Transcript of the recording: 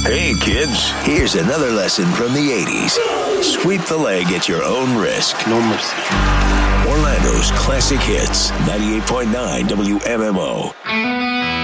Hey, kids, here's another lesson from the 80s. Sweep the leg at your own risk. No mercy. Orlando's classic hits, 98.9 WMMO.